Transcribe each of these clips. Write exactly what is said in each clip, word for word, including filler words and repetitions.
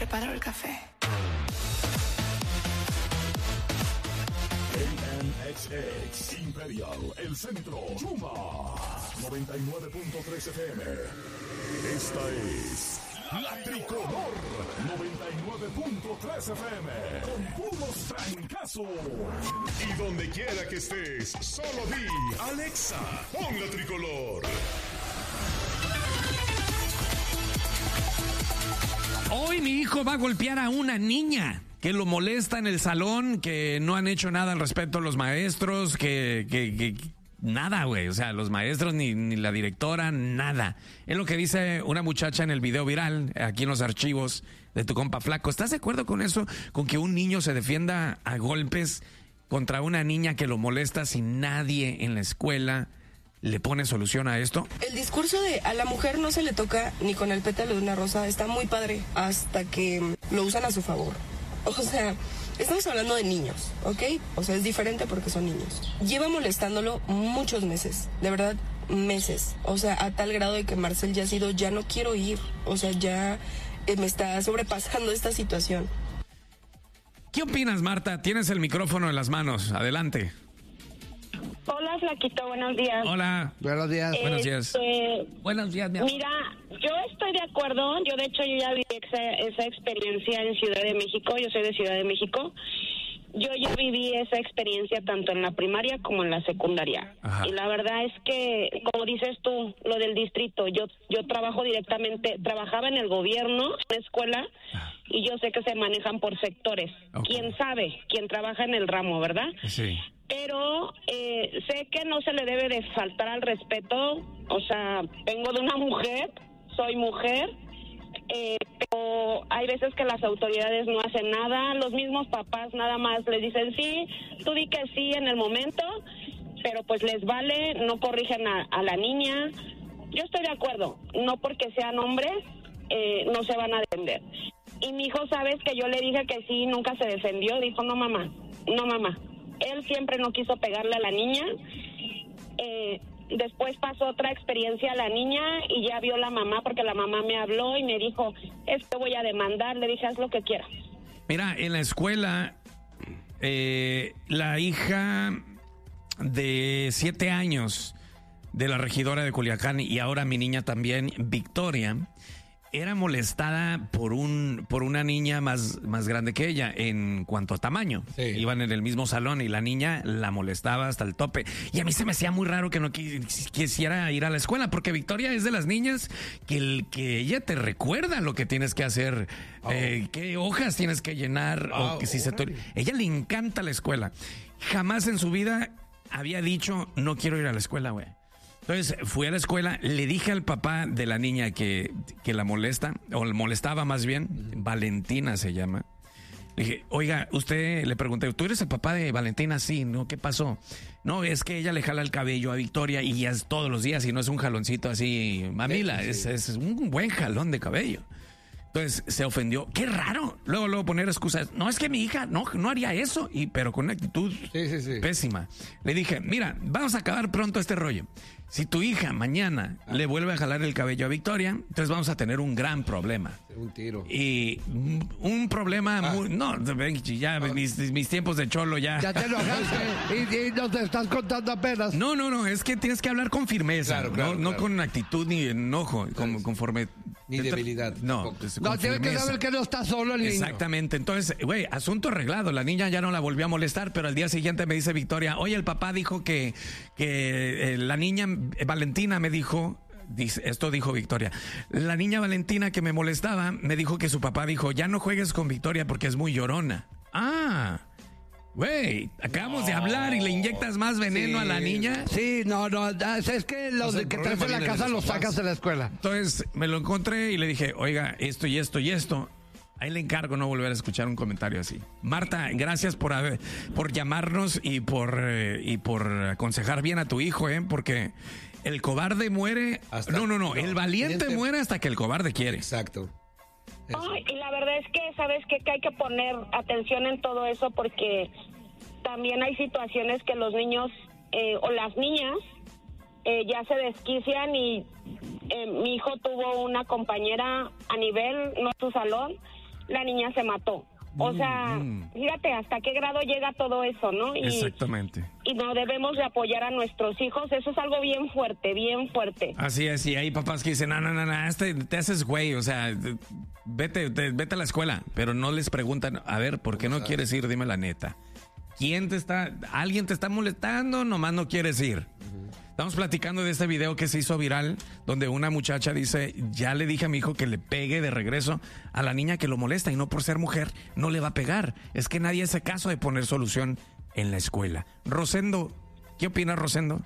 preparo el café. A N X X Imperial, El Centro, Chuma, noventa y nueve punto tres F M. Esta es La Tricolor, noventa y nueve punto tres F M, con puros trancazos. Y donde quiera que estés, solo di, Alexa, pon La Tricolor. Hoy mi hijo va a golpear a una niña que lo molesta en el salón, que no han hecho nada al respecto los maestros, que, que, que nada, güey. O sea, los maestros ni, ni la directora, nada. Es lo que dice una muchacha en el video viral, aquí en los archivos de tu compa Flaco. ¿Estás de acuerdo con eso? Con que un niño se defienda a golpes contra una niña que lo molesta sin nadie en la escuela le pone solución a esto. El discurso de a la mujer no se le toca ni con el pétalo de una rosa está muy padre hasta que lo usan a su favor. O sea, estamos hablando de niños, ¿ok? O sea, es diferente porque son niños. Lleva molestándolo muchos meses, de verdad, meses. O sea, a tal grado de que Marcel ya ha sido, ya no quiero ir. O sea, ya eh, me está sobrepasando esta situación. ¿Qué opinas, Marta? Tienes el micrófono en las manos. Adelante. Hola, Flaquito, buenos días. Hola. Buenos días. Este, Buenos días. Buenos días, mi amor. Mira, yo estoy de acuerdo. Yo, de hecho, yo ya viví esa, esa experiencia en Ciudad de México. Yo soy de Ciudad de México. Yo ya viví esa experiencia tanto en la primaria como en la secundaria. Ajá. Y la verdad es que, como dices tú, lo del distrito, yo yo trabajo directamente, trabajaba en el gobierno, en la escuela, y yo sé que se manejan por sectores. Okay. ¿Quién sabe? ¿Quién trabaja en el ramo, verdad? Sí. Pero eh, sé que no se le debe de faltar al respeto. O sea, vengo de una mujer, soy mujer, eh, pero hay veces que las autoridades no hacen nada. Los mismos papás nada más les dicen sí, tú di que sí en el momento, pero pues les vale, no corrigen a, a la niña. Yo estoy de acuerdo, no porque sean hombres eh, no se van a defender. Y mi hijo, sabes que yo le dije que sí, nunca se defendió, dijo no mamá, no mamá. Él siempre no quiso pegarle a la niña. Eh, después pasó otra experiencia a la niña y ya vio la mamá, porque la mamá me habló y me dijo, es que voy a demandar. Le dije, haz lo que quieras. Mira, en la escuela, eh, la hija de siete años de la regidora de Culiacán y ahora mi niña también, Victoria, era molestada por un por una niña más, más grande que ella en cuanto a tamaño. Sí. Iban en el mismo salón y la niña la molestaba hasta el tope. Y a mí se me hacía muy raro que no quis, quisiera ir a la escuela, porque Victoria es de las niñas que, el, que ella te recuerda lo que tienes que hacer, oh. eh, qué hojas tienes que llenar. Oh, o que si se te... Ella le encanta la escuela. Jamás en su vida había dicho, no quiero ir a la escuela, güey. Entonces fui a la escuela, le dije al papá de la niña que, que la molesta, o la molestaba más bien, uh-huh. Valentina se llama. Le dije, oiga, usted, le pregunté, ¿tú eres el papá de Valentina? Sí, ¿no? ¿Qué pasó? No, es que ella le jala el cabello a Victoria y ya es todos los días y no es un jaloncito así, mamila, sí, sí. Es, es un buen jalón de cabello. Entonces se ofendió. ¡Qué raro! Luego, luego poner excusas. No, es que mi hija no, no haría eso. Y, pero con una actitud sí, sí, sí. pésima. Le dije, mira, vamos a acabar pronto este rollo. Si tu hija mañana ah. le vuelve a jalar el cabello a Victoria, entonces vamos a tener un gran problema. Un tiro. Y un problema ah. muy... No, ya ah. mis, mis tiempos de cholo ya... Ya te enojaste y, y no te estás contando apenas. No, no, no, es que tienes que hablar con firmeza. Claro, claro, no, claro. no con actitud ni enojo, con, conforme... Ni debilidad. No, pues, no tiene que saber que no está solo el niño. Exactamente. Entonces, güey, asunto arreglado. La niña ya no la volvió a molestar, pero al día siguiente me dice Victoria, oye, el papá dijo que, que eh, la niña eh, Valentina me dijo, dice, esto dijo Victoria, la niña Valentina que me molestaba me dijo que su papá dijo, ya no juegues con Victoria porque es muy llorona. Ah, güey, acabamos no. de hablar y le inyectas más veneno sí. a la niña. Sí, no, no, es que los de que traes en la casa los sacas de la escuela. Entonces me lo encontré y le dije, oiga, esto y esto y esto. Ahí le encargo no volver a escuchar un comentario así. Marta, gracias por haber, por llamarnos y por eh, y por aconsejar bien a tu hijo, eh, porque el cobarde muere. Hasta, no, no, no, no, el valiente valiente. muere hasta que el cobarde quiere. Exacto. Ay, y la verdad es que, ¿sabes qué? Que hay que poner atención en todo eso porque también hay situaciones que los niños eh, o las niñas eh, ya se desquician y eh, mi hijo tuvo una compañera a nivel, no su salón, la niña se mató. O sea, mm. fíjate hasta qué grado llega todo eso, ¿no? Y, exactamente. Y no debemos de apoyar a nuestros hijos, eso es algo bien fuerte, bien fuerte. Así es, y hay papás que dicen, no, no, no, no, este, te haces güey, o sea, vete, te, vete a la escuela, pero no les preguntan, a ver, ¿por qué no quieres ir? Dime la neta. ¿Quién te está, alguien te está molestando? Nomás no quieres ir. Uh-huh. Estamos platicando de este video que se hizo viral, donde una muchacha dice, ya le dije a mi hijo que le pegue de regreso a la niña que lo molesta y no por ser mujer no le va a pegar. Es que nadie hace caso de poner solución en la escuela. Rosendo, ¿qué opinas, Rosendo?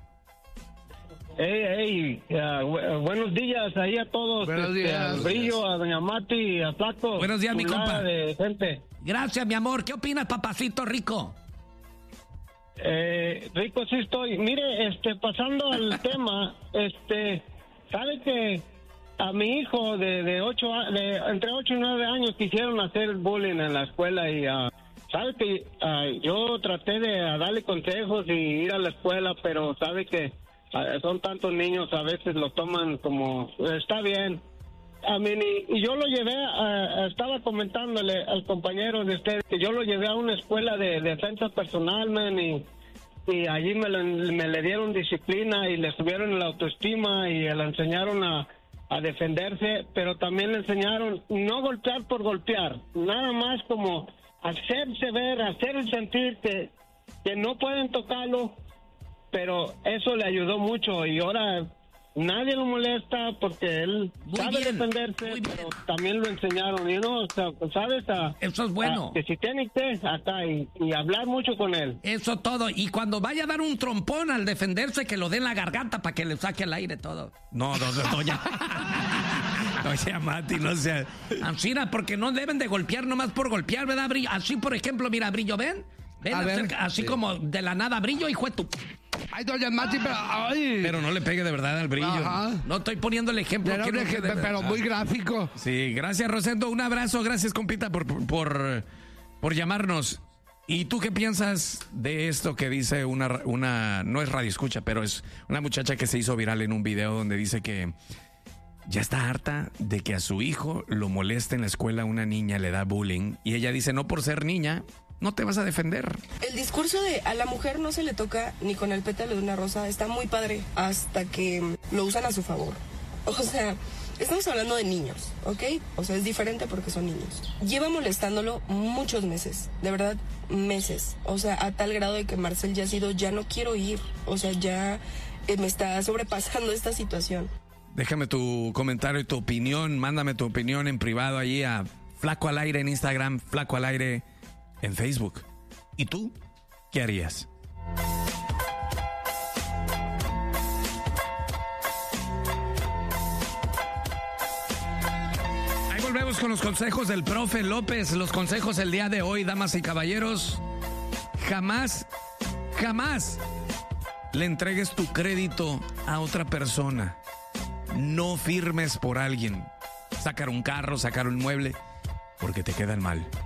Hey, hey, uh, buenos días ahí a todos. Buenos días. Este, al Brillo, a Doña Mati, a Flaco. Buenos días, mi compa. De gente. Gracias, mi amor. ¿Qué opinas, papacito rico? Eh, rico sí estoy. Mire, este, pasando al tema, este, sabe que a mi hijo de, de ocho, de entre ocho y nueve años quisieron hacer bullying en la escuela y, uh, sabe que uh, yo traté de uh, darle consejos y ir a la escuela, pero sabe que uh, son tantos niños, a veces lo toman como, está bien. A mí, y, y yo lo llevé, a, estaba comentándole al compañero de usted que yo lo llevé a una escuela de, de defensa personal, man, y, y allí me, lo, me le dieron disciplina y le subieron la autoestima y le enseñaron a, a defenderse, pero también le enseñaron no golpear por golpear, nada más como hacerse ver, hacer sentir que, que no pueden tocarlo, pero eso le ayudó mucho y ahora nadie lo molesta porque él muy sabe bien, defenderse, pero también lo enseñaron. Y no, o sea, ¿sabes? A, eso es bueno. A, que si tiene que acá y, y hablar mucho con él. Eso todo. Y cuando vaya a dar un trompón al defenderse, que lo dé en la garganta para que le saque el aire todo. No, no, no, no ya. No sea Mati, no sea. Ancina, porque no deben de golpear nomás por golpear, ¿verdad, Brillo? Así, por ejemplo, mira, Brillo, ven. Ven a ver, acerca, así sí. Como de la nada, Brillo, hijo de tu... Ay, doña Mati, pero... Ay. Pero no le pegue de verdad al Brillo. Ajá. No estoy poniendo el ejemplo. Que no ejemplo de... Pero muy gráfico. Sí, gracias, Rosendo. Un abrazo. Gracias, compita, por, por, por llamarnos. ¿Y tú qué piensas de esto que dice una... una no es radio escucha, pero es una muchacha que se hizo viral en un video donde dice que ya está harta de que a su hijo lo moleste en la escuela una niña, le da bullying. Y ella dice, no por ser niña... no te vas a defender. El discurso de a la mujer no se le toca ni con el pétalo de una rosa está muy padre hasta que lo usan a su favor. O sea, estamos hablando de niños, ¿ok? O sea, es diferente porque son niños. Lleva molestándolo muchos meses, de verdad, meses. O sea, a tal grado de que Marcel ya ha sido, ya no quiero ir. O sea, ya eh, me está sobrepasando esta situación. Déjame tu comentario y tu opinión. Mándame tu opinión en privado allí a Flaco al Aire en Instagram, Flaco al Aire en Facebook. ¿Y tú qué harías? Ahí volvemos con los consejos del profe López. Los consejos el día de hoy, damas y caballeros. Jamás, jamás le entregues tu crédito a otra persona. No firmes por alguien. Sacar un carro, sacar un mueble, porque te quedan mal.